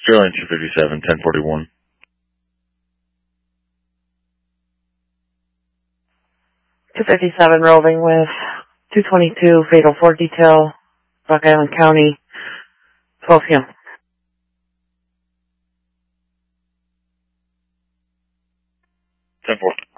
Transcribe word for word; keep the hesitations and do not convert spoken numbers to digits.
Sterling two fifty-seven, ten forty-one. two fifty-seven roving with two twenty-two, fatal four detail, Rock Island County, twelve p m ten four.